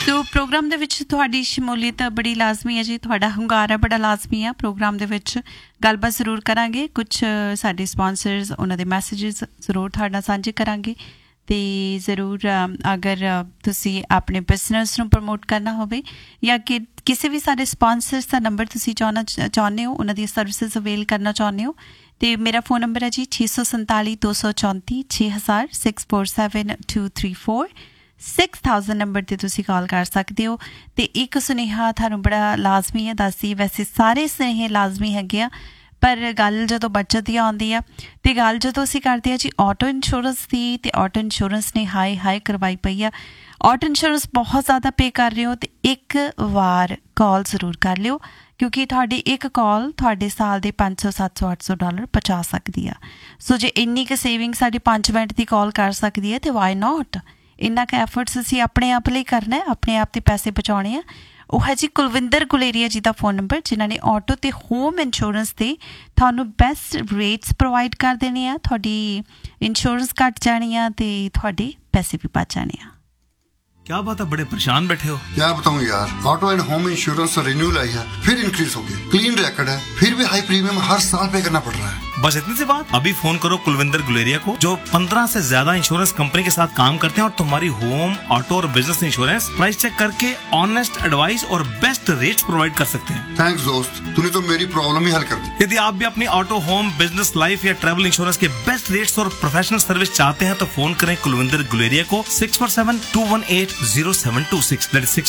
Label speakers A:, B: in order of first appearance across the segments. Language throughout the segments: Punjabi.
A: ਸੋ ਪ੍ਰੋਗਰਾਮ ਦੇ ਵਿੱਚ ਤੁਹਾਡੀ ਸ਼ਮੂਲੀਅਤ ਬੜੀ ਲਾਜ਼ਮੀ ਹੈ ਜੀ, ਤੁਹਾਡਾ ਹੁੰਗਾਰਾ ਬੜਾ ਲਾਜ਼ਮੀ ਆ। ਪ੍ਰੋਗਰਾਮ ਦੇ ਵਿੱਚ ਗੱਲਬਾਤ ਜ਼ਰੂਰ ਕਰਾਂਗੇ, ਕੁਝ ਸਾਡੇ ਸਪਾਂਸਰਸ ਉਹਨਾਂ ਦੇ ਮੈਸੇਜਸ ਜ਼ਰੂਰ ਤੁਹਾਡੇ ਨਾਲ ਸਾਂਝੇ ਕਰਾਂਗੇ। ਅਤੇ ਜ਼ਰੂਰ ਅਗਰ ਤੁਸੀਂ ਆਪਣੇ ਬਿਜ਼ਨਸ ਨੂੰ ਪ੍ਰਮੋਟ ਕਰਨਾ ਹੋਵੇ ਜਾਂ ਕਿ ਕਿਸੇ ਵੀ ਸਾਡੇ ਸਪਾਂਸਰਸ ਦਾ ਨੰਬਰ ਤੁਸੀਂ ਚਾਹੁੰਦੇ ਹੋ, ਉਹਨਾਂ ਦੀਆਂ ਸਰਵਿਸਿਜ਼ ਅਵੇਲ ਕਰਨਾ ਚਾਹੁੰਦੇ ਹੋ, ਅਤੇ ਮੇਰਾ ਫ਼ੋਨ ਨੰਬਰ ਹੈ ਜੀ 647 234 6000 647 234 6000 ਨੰਬਰ 'ਤੇ ਤੁਸੀਂ ਕਾਲ ਕਰ ਸਕਦੇ ਹੋ। ਅਤੇ ਇੱਕ ਸੁਨੇਹਾ ਤੁਹਾਨੂੰ ਬੜਾ ਲਾਜ਼ਮੀ ਹੈ ਦੱਸਦੀ, ਵੈਸੇ ਸਾਰੇ ਸੁਨੇਹੇ ਲਾਜ਼ਮੀ ਹੈਗੇ ਆ, ਪਰ ਗੱਲ ਜਦੋਂ ਬੱਚਤ ਦੀ ਆਉਂਦੀ ਆ ਅਤੇ ਗੱਲ ਜਦੋਂ ਅਸੀਂ ਕਰਦੇ ਹਾਂ ਜੀ ਆਟੋ ਇੰਸ਼ੋਰੈਂਸ ਦੀ, ਅਤੇ ਆਟੋ ਇੰਸ਼ੋਰੈਂਸ ਨੇ ਹਾਈ ਕਰਵਾਈ ਪਈ ਆ। ਆਟੋ ਇੰਸ਼ੋਰੈਂਸ ਬਹੁਤ ਜ਼ਿਆਦਾ ਪੇ ਕਰ ਰਹੇ ਹੋ ਅਤੇ ਇੱਕ ਵਾਰ ਕਾਲ ਜ਼ਰੂਰ ਕਰ ਲਿਓ, ਕਿਉਂਕਿ ਤੁਹਾਡੀ ਇੱਕ ਕਾਲ ਤੁਹਾਡੇ ਸਾਲ ਦੇ 500 700 800 ਡਾਲਰ ਪਹੁੰਚਾ ਸਕਦੀ ਆ। ਸੋ ਜੇ ਇੰਨੀ ਕੁ ਸੇਵਿੰਗ ਸਾਡੀ 5 ਮਿੰਟ ਦੀ ਕਾਲ ਕਰ ਸਕਦੀ ਹੈ ਅਤੇ ਵਾਈ ਨਾਟ। ਇੰਨਾ ਕੁ ਐਫਰਟਸ ਅਸੀਂ ਆਪਣੇ ਆਪ ਲਈ ਕਰਨਾ ਹੈ, ਆਪਣੇ ਆਪ 'ਤੇ ਪੈਸੇ ਬਚਾਉਣੇ ਆ। ਉਹ ਹੈ ਜੀ ਕੁਲਵਿੰਦਰ ਗੁਲੇਰੀਆ ਜੀ ਦਾ ਫ਼ੋਨ ਨੰਬਰ, ਜਿਨ੍ਹਾਂ ਨੇ ਆਟੋ ਅਤੇ ਹੋਮ ਇੰਸ਼ੋਰੈਂਸ 'ਤੇ ਤੁਹਾਨੂੰ ਬੈਸਟ ਰੇਟਸ ਪ੍ਰੋਵਾਈਡ ਕਰ ਦੇਣੇ ਆ। ਤੁਹਾਡੀ ਇੰਸ਼ੋਰੈਂਸ ਘੱਟ ਜਾਣੀ ਆ ਅਤੇ ਤੁਹਾਡੇ ਪੈਸੇ ਵੀ ਬਚ ਜਾਣੇ ਆ।
B: क्या बात है, बड़े परेशान बैठे हो?
C: क्या बताऊं यार, auto and home insurance renewal आई है, फिर इंक्रीज हो गई। क्लीन रिकॉर्ड है, फिर भी हाई प्रीमियम हर साल पे करना पड़ रहा है।
B: बस इतनी सी बात? अभी फोन करो कुलविंदर गुलेरिया को, जो 15 से ज्यादा इंश्योरेंस कंपनी के साथ काम करते हैं और तुम्हारी होम, ऑटो और बिजनेस इंश्योरेंस प्राइस चेक करके ऑनेस्ट एडवाइस और बेस्ट रेट्स प्रोवाइड कर सकते हैं।
C: थैंक्स दोस्त, तूने तो मेरी प्रॉब्लम ही हल कर दी।
B: यदि आप भी अपनी ऑटो, होम, बिजनेस, लाइफ या ट्रैवल इंश्योरेंस के बेस्ट रेट्स और प्रोफेशनल सर्विस चाहते हैं तो फोन करें कुलविंदर गुलेरिया को 647-218-0726। That is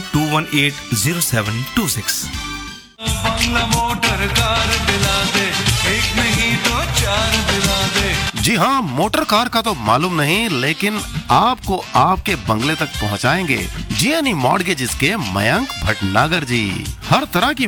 B: 647-218-0726।
D: Bangla motor car दिला दे, एक नहीं तो 4 दिला दे।
E: जी हाँ, मोटर कार का तो मालूम नहीं, लेकिन आपको आपके बंगले तक पहुँचाएंगे जीएनई मॉर्गेजेस के मयंक भटनागर जी। हर तरह की